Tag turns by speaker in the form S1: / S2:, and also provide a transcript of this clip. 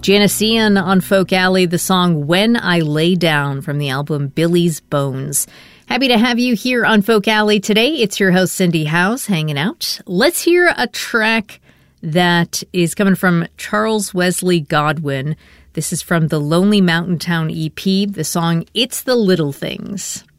S1: Janiscian on Folk Alley, the song When I Lay Down from the album Billy's Bones. Happy to have you here on Folk Alley today. It's your host, Cindy House, hanging out. Let's hear a track that is coming from Charles Wesley Godwin. This is from the Lonely Mountain Town EP, the song It's the Little Things.